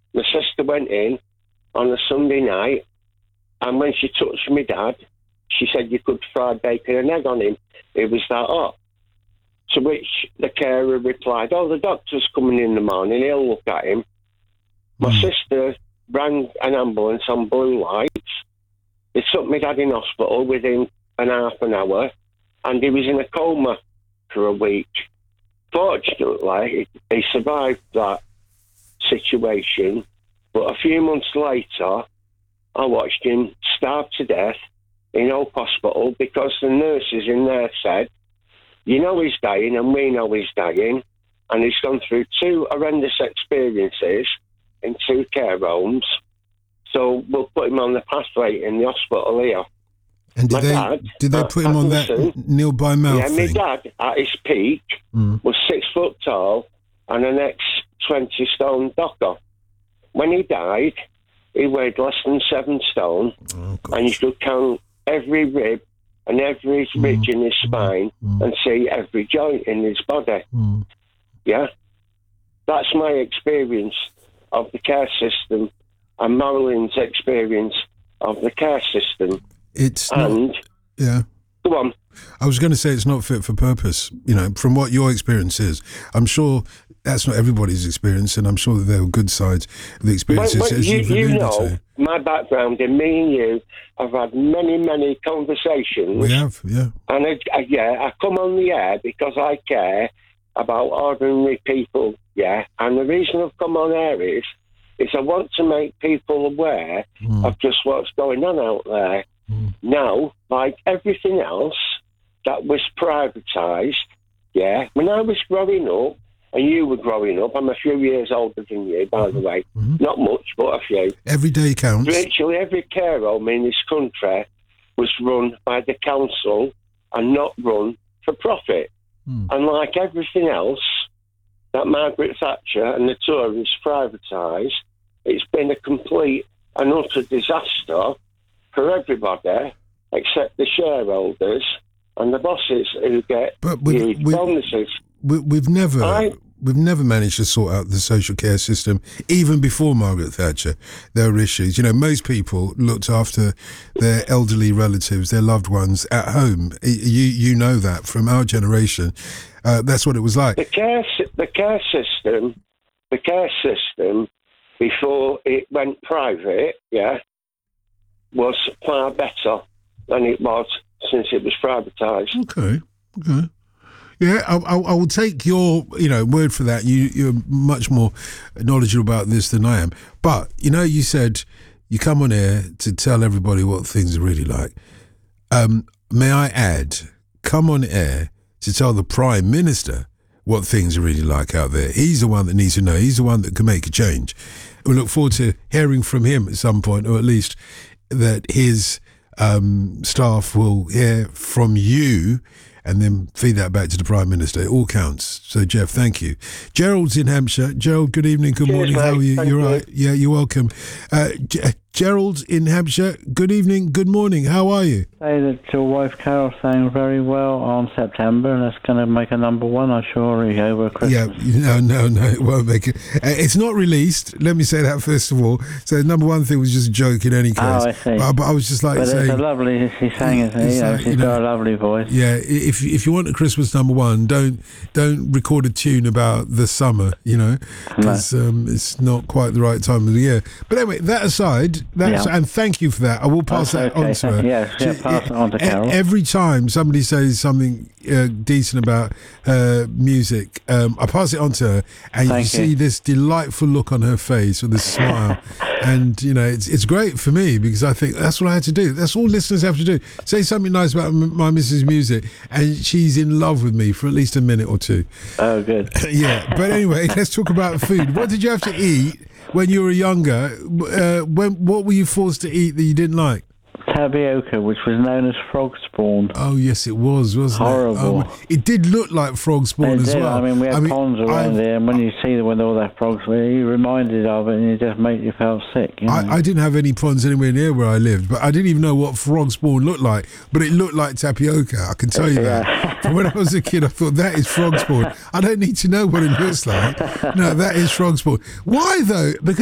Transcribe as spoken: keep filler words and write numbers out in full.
my sister went in on a Sunday night, and when she touched my dad, she said you could fry bacon and egg on him. It was that hot. To which the carer replied, oh, the doctor's coming in the morning, he'll look at him. My mm. sister rang an ambulance on blue lights. They took my dad in hospital within an half an hour, and he was in a coma for a week. Fortunately, he survived that situation, but a few months later, I watched him starve to death in Hope Hospital because the nurses in there said, you know he's dying and we know he's dying, and he's gone through two horrendous experiences in two care homes, so we'll put him on the pathway in the hospital here. And did my they dad, did they put him on that nil by mouth yeah, thing? My dad, at his peak, mm. was six foot tall and an ex twenty stone docker. When he died, he weighed less than seven stone, oh, and you could count every rib and every mm. ridge in his spine mm. and see every joint in his body. Mm. Yeah? That's my experience of the care system and Marilyn's experience of the care system. It's and, not... Yeah. Go on. I was going to say it's not fit for purpose, you know, from what your experience is. I'm sure that's not everybody's experience, and I'm sure that there are good sides of the experiences. But, but as you, you've you alluded know, to. My background, and me and you have had many, many conversations. We have, yeah. And I, I, yeah, I come on the air because I care about ordinary people, yeah. And the reason I've come on air is, is I want to make people aware mm. of just what's going on out there. Mm. Now, like everything else that was privatised, yeah, when I was growing up, and you were growing up, I'm a few years older than you, by mm-hmm. the way, mm-hmm. not much, but a few. Every day counts. Virtually every care home in this country was run by the council and not run for profit. Mm. And like everything else that Margaret Thatcher and the Tories privatised, it's been a complete and utter disaster for everybody except the shareholders and the bosses who get but we, huge we, bonuses. We, we've never I, we've never managed to sort out the social care system. Even before Margaret Thatcher, there were issues. You know, most people looked after their elderly relatives, their loved ones at home. You you know that from our generation. Uh, that's what it was like. The care the care system, the care system before it went private, yeah, was far better than it was since it was privatised. Okay, okay. Yeah, I, I, I will take your, you know, word for that. You, you're much more knowledgeable about this than I am. But, you know, you said you come on air to tell everybody what things are really like. Um, may I add, come on air to tell the Prime Minister what things are really like out there. He's the one that needs to know. He's the one that can make a change. We look forward to hearing from him at some point, or at least that his um, staff will hear from you and then feed that back to the Prime Minister. It all counts. So, Jeff, thank you. Gerald's in Hampshire. Gerald, good evening, good Cheers, morning. mate. How are you? Thank You're you. right. Yeah, you're welcome. Uh, G- Gerald in Hampshire, good evening, good morning. How are you? Say that your wife Carol sang very well on September, and that's going to make a number one, I'm sure, over Christmas. Yeah, no, no, no, it won't make it. Uh, it's not released. Let me say that first of all. So, the number one thing was just a joke in any case. Oh, I see. But, but I was just like but saying. But it's a lovely, she sang it, you know, like, she's you know, got a lovely voice. Yeah, if if you want a Christmas number one, don't don't record a tune about the summer, you know, because no. um, it's not quite the right time of the year. But anyway, that aside, that's, yeah. and thank you for that. I will pass that's that okay. on to her. Yes, yeah, She, pass it on to Carol. Every time somebody says something uh, decent about her music, um, I pass it on to her, and Thank you you see this delightful look on her face with a smile. And, you know, it's it's great for me because I think that's what I had to do. That's all listeners have to do. Say something nice about m- my missus music, and she's in love with me for at least a minute or two. Oh, good. Yeah, but anyway, let's talk about food. What did you have to eat when you were younger? Uh, when what were you forced to eat that you didn't like? Tapioca, which was known as frog spawn. Oh, yes, it was, wasn't Horrible. it? Oh, it did look like frog spawn it as did. well. I mean, we had I mean, ponds around I've, there, and when you see them with all that frogs, you reminded of it, and it just made you feel sick. You know? I, I didn't have any ponds anywhere near where I lived, but I didn't even know what frog spawn looked like. But it looked like tapioca, I can tell you yeah. that. But when I was a kid, I thought, that is frog spawn. I don't need to know what it looks like. No, that is frog spawn. Why, though? Because